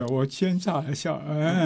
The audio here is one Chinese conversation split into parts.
我奸诈的笑，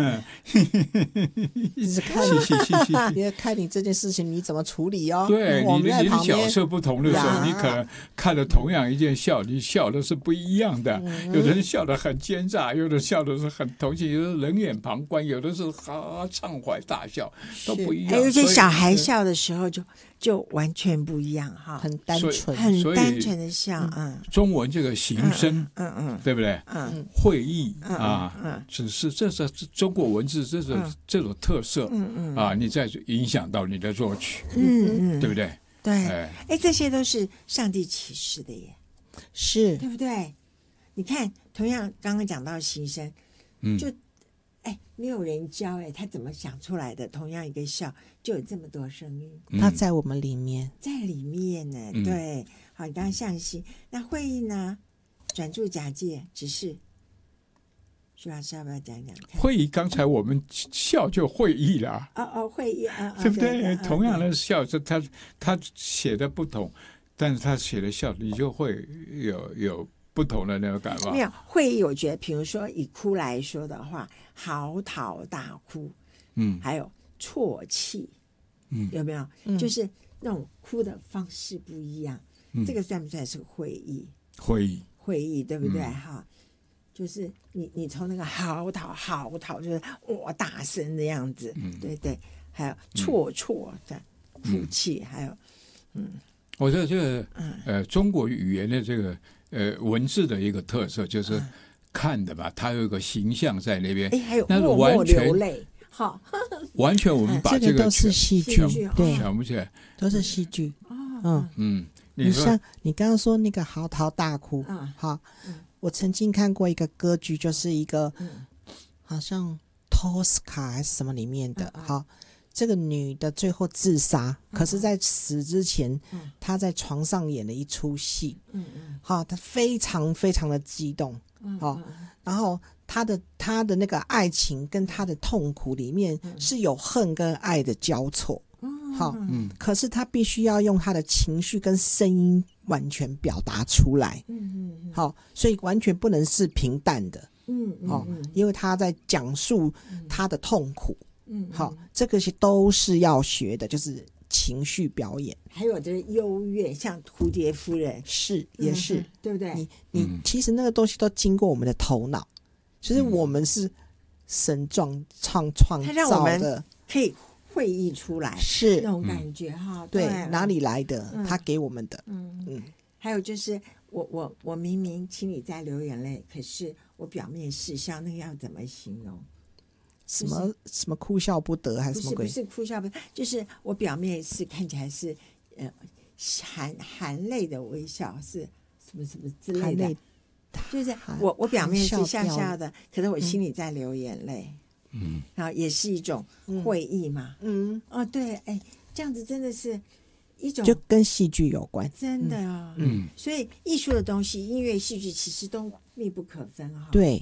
一直看你，也看你这件事情你怎么处理哦。 对， 我们在你的旁边角色不同的时候，你可能看了同样一件笑，你笑的是不一样的。有的人笑得很奸诈，有的笑的是很同情，有的冷眼旁观，有的是畅怀大笑，都不一样。 还有一些小孩笑的时候就完全不一样哈， 很单纯， 很单纯的笑。 中文这个形声，对不对？会意只是这是中国文字这种特色你再影响到你的作曲，对不对？ 对，这些都是上帝启示的耶， 是对不对？你看，同样刚刚讲到形声，就没有人教他怎么想出来的？同样一个笑，就有这么多声音， 它在我们里面， 在里面呢。对，好，你刚刚象形，那会意呢？转注假借，只是徐老师要不要讲讲看？ 会意，刚才我们笑就会意了。 会意对不对？同样的笑，他写的不同，但是他写的笑，你就会有不同的那个感觉。 没有会意，我觉得，比如说以哭来说的话，嚎啕大哭，还有啜泣，有没有？就是那种哭的方式不一样，这个算不算是会意？会意，对不对？哈，就是你从那个嚎啕，就是大声的样子，对对，还有啜的哭泣，还有我觉得这个中国语言的这个文字的一个特色就是看的吧，它有一个形象在那边， 还有默默流泪，好， 完全我们把这个都是戏剧，对， 想不起来， 都是戏剧。 你像你刚刚说那个嚎啕大哭，好，我曾经看过一个歌剧，就是一个好像托斯卡还是什么里面的，好，这个女的最后自杀，可是在死之前，她在床上演了一出戏，好，她非常非常的激动，好，然后她的那个爱情跟她的痛苦里面是有恨跟爱的交错。好，可是他必须要用他的情绪跟声音完全表达出来，好，所以完全不能是平淡的，因为他在讲述他的痛苦，好，这个都是要学的，就是情绪表演， 还有就是幽怨，像蝴蝶夫人也是， 对不对？ 你其实那个东西都经过我们的头脑，就是我们是神创造的， 可以会意出来， 是那种感觉哈。 对，哪里来的？他给我们的。 还有就是我明明心里在流眼泪，可是我表面是笑，那个要怎么形容？ 什么哭笑不得还是什么鬼？ 不是哭笑不得，就是我表面是看起来是含泪的微笑，是什么之类的，就是我表面是笑笑的，可是我心里在流眼泪。然后也是一种会意嘛，对，这样子真的是一种， 就跟戏剧有关， 真的啊，所以艺术的东西，音乐、戏剧其实都密不可分哈。 对，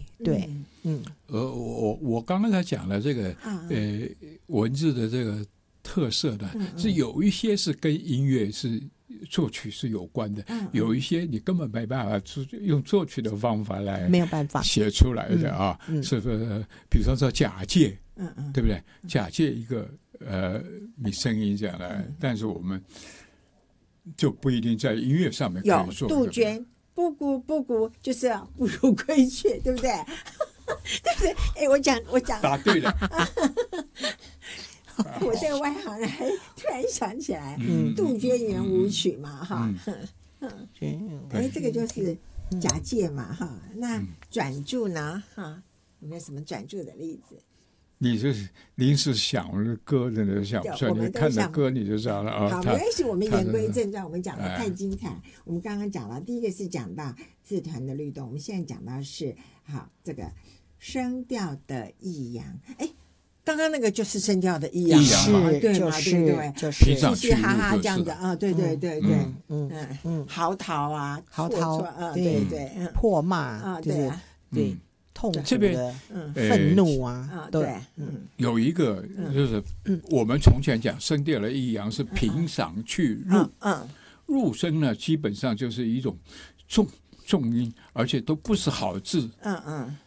我刚才讲的这个文字的这个特色呢，是有一些是跟音乐是作曲是有关的，有一些你根本没办法用作曲的方法来没有办法写出来的啊，是不是？比如说假借，对不对？假借一个你声音这样来，但是我们就不一定在音乐上面可以做。 有杜鹃不鼓就是要不如归去，对不对？对不对？我讲答对了。 我这个外行人还突然想起来，杜鹃圆舞曲嘛，哈，这个就是假借嘛，哈。那转注呢，哈，有没有什么转注的例子？ 你是临时想歌的人想不出来，你看的歌你就知道了啊。 好，没关系，我们言归正传，我们讲的太精彩。我们刚刚讲了，第一个是讲到自团的律动，我们现在讲到是好这个声调的抑扬，刚刚那个就是声调的抑扬嘛，对嘛，对不对？ 就是嘻嘻哈哈这样子啊，对对对对，嚎啕啊，对对， 破骂啊，就是对痛苦的愤怒啊，对， 有一个就是我们从前讲声调的抑扬是平赏去入，入声呢基本上就是一种重音，而且都不是好字，